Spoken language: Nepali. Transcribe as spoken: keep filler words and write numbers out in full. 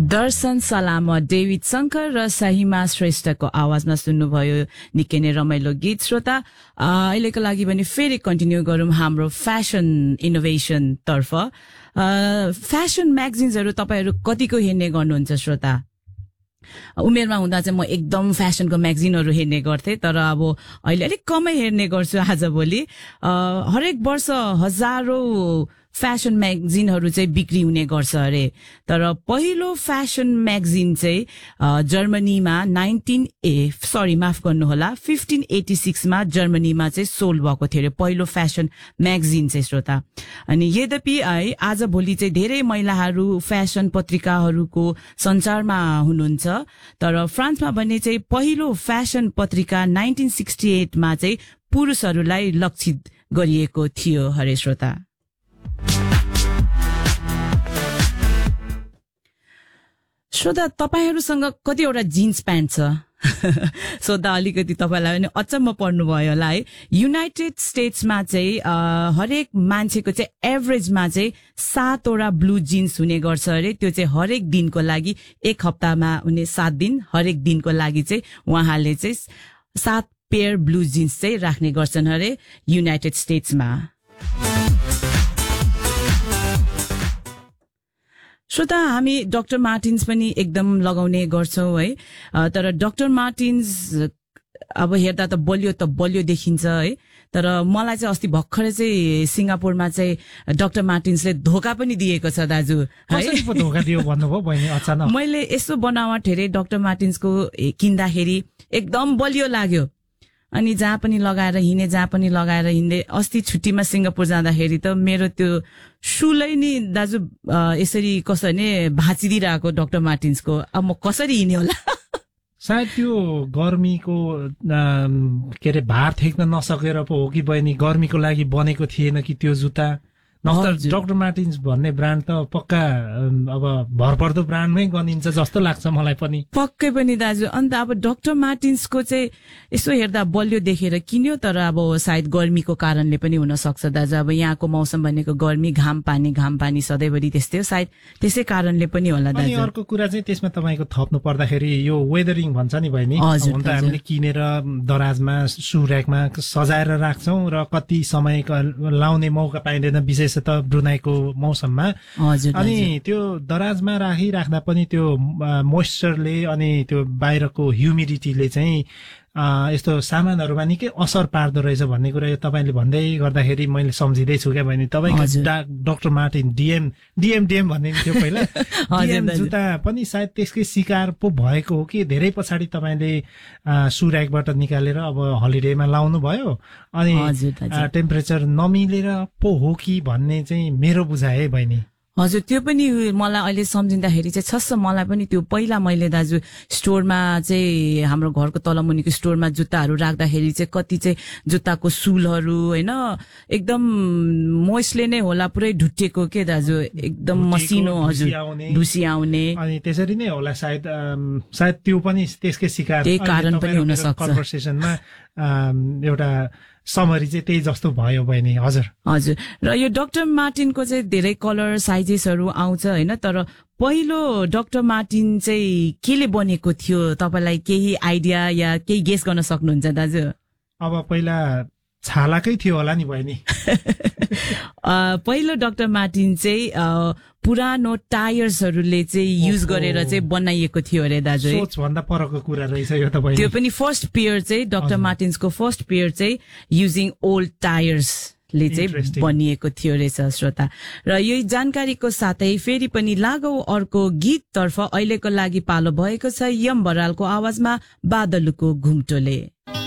दर्शन सलाम डेभिड शंकर र सहिमा श्रेष्ठको आवाजमा सुन्नुभयो निकै नै रमाइलो गीत। श्रोता अहिलेको लागि पनि फेरि कन्टिन्यू गरौँ हाम्रो फेसन इनोभेसन तर्फ। फेसन म्यागजिन्सहरू तपाईहरू कतिको हेर्ने गर्नुहुन्छ श्रोता? उमेरमा हुँदा चाहिँ म एकदम फेसनको म्यागजिनहरू हेर्ने गर्थे, तर अब अहिले अलिक कमै हेर्ने गर्छु आजभोलि। हरेक वर्ष हजारौं फेसन म्यागजिनहरू चाहिँ बिक्री हुने गर्छ अरे, तर पहिलो फेसन म्यागजिन चाहिँ जर्मनीमा नाइन्टिन ए सरी माफ गर्नुहोला फिफ्टिन एटी सिक्स मा जर्मनीमा चाहिँ सोल्ड भएको थियो अरे पहिलो फेसन म्यागजिन चाहिँ श्रोता। अनि यद्यपि है आज भोलि चाहिँ धेरै महिलाहरू फेसन पत्रिकाहरूको संसारमा हुनुहुन्छ, तर फ्रान्समा भने चाहिँ पहिलो फेसन पत्रिका नाइन्टिन सिक्सटी एट मा चाहिँ पुरुषहरूलाई लक्षित गरिएको थियो हरे श्रोता। श्रोता तपाईहरूसँग कतिवटा जीन्स प्यान्ट छ? सोध्दा अलिकति तपाईलाई पनि अचम्म पर्नु भयो होला है। युनाइटेड स्टेट्समा चाहिँ हरेक मान्छेको चाहिँ एभरेजमा चाहिँ सातवटा ब्लू जीन्स हुने गर्छ अरे। त्यो चाहिँ हरेक दिनको लागि, एक हप्तामा हुने सात दिन, हरेक दिनको लागि चाहिँ उहाँले चाहिँ सात पेयर ब्लू जीन्स चाहिँ राख्ने गर्छन् अरे युनाइटेड स्टेट्समा। श्रोता हामी डाक्टर मार्टिन्स पनि एकदम लगाउने गर्छौं है, तर डाक्टर मार्टिन्स अब हेर्दा त बलियो त बलियो देखिन्छ है, तर मलाई चाहिँ अस्ति भर्खरै चाहिँ सिंगापुरमा चाहिँ डाक्टर मार्टिन्सले धोका पनि दिएको छ दाजु है। कसरी पो धोका दियो भन्नुभयो बहिनी अचानक? मैले यसो बनावट हेरेँ डाक्टर मार्टिन्सको किन्दाखेरि एकदम बलियो लाग्यो, अनि जहाँ पनि लगाएर हिँडे जहाँ पनि लगाएर हिँडे। अस्ति छुट्टीमा सिंगापुर जाँदाखेरि त मेरो त्यो सुलै नि दाजु यसरी कसरी ने भाँचिदिरहेको डाक्टर मार्टिन्सको। अब म कसरी हिँड्ने होला? सायद त्यो गर्मीको के अरे भार थेक्न नसकेर पो हो कि बहिनी, गर्मीको लागि बनेको थिएन कि त्यो जुत्ता? नत्र डाक्टर मार्टिन्स भन्ने ब्रान्ड त पक्का अब भरपर्दो ब्रान्डमै गनिन्छ जस्तो लाग्छ मलाई पनि। पक्कै पनि दाजु। अन्त अब डाक्टर मार्टिन्सको चाहिँ यसो हेर्दा बलियो देखेर किन्यो, तर अब सायद गर्मीको कारणले पनि हुन सक्छ दाजु। अब यहाँको मौसम भनेको गर्मी, घाम पानी घाम पानी सधैँभरि त्यस्तै हो, सायद त्यसै कारणले पनि होला दाजु। अनि अर्को कुरा चाहिँ त्यसमा तपाईको थप्नु पर्दाखेरि यो वेदरिङ भन्छ नि बहिनी, हुन त हामीले किनेर दराजमा सु र्याकमा सजाएर राख्छौं र कति समय लाउने मौका पाइँदैन विशेष त ब्रुनाईको मौसममा। अनि त्यो दराजमा राखिराख्दा पनि त्यो मोइस्चरले अनि त्यो बाहिरको ह्युमिडिटीले चाहिँ यस्तो सामानहरूमा निकै असर पार्दो रहेछ भन्ने कुरा यो तपाईँले भन्दै गर्दाखेरि मैले सम्झिँदैछु क्या बहिनी। तपाईँको doctor Martin DM DM DM भन्ने थियो पहिला, डिएम जुत्ता पनि सायद त्यसकै शिकार पो भएको हो कि धेरै पछाडि तपाईँले सुर्याकबाट निकालेर अब हलिडेमा लाउनु भयो, अनि टेम्परेचर नमिलेर पो हो कि भन्ने चाहिँ मेरो बुझाइ है बहिनी। हजुर त्यो पनि मलाई अहिले सम्झिँदाखेरि चाहिँ छस्स मलाई पनि त्यो पहिला मैले दाजु स्टोरमा चाहिँ हाम्रो घरको तलमुनिको स्टोरमा जुत्ताहरू राख्दाखेरि चाहिँ कति चाहिँ जुत्ताको सुलहरू होइन एकदम मोइस्टले नै होला पुरै ढुट्टेको के दाजु, एकदम मसिनो हजुर ढुसी आउने। अनि त्यसरी नै होला सायद सायद त्यो पनि त्यसकै शिकार, त्यही कारण पनि हुन सक्छ। कन्भर्सेसनमा एउटा समरी चाहिँ त्यही जस्तो भयो बहिनी। हजुर हजुर र यो डाक्टर मार्टिनको चाहिँ धेरै कलर साइजेसहरू आउँछ होइन, तर पहिलो डाक्टर मार्टिन चाहिँ केले बनेको थियो तपाईलाई केही आइडिया या केही गेस गर्न सक्नुहुन्छ दाजु? अब पहिला छालाकै थियो होला नि बहिनी। पहिलो डाक्टर मार्टिन चाहिँ पुरानो टायर्सहरूले चाहिँ युज गरेर चाहिँ बनाइएको थियो अरे दाजु। सोच भन्दा परको कुरा रहेछ यो त बहिनी। त्यो पनि फर्स्ट पेयर चाहिँ डाक्टर मार्टिन्सको फर्स्ट पेयर चाहिँ युजिङ ओल्ड टायर्स ले चाहिँ बनिएको थियो रहेछ श्रोता। र यही जानकारीको साथै फेरि पनि लागौ अर्को गीत तर्फ। अहिलेको लागि पालो भएको छ यम बरालको आवाजमा बादलुको घुम्टोले।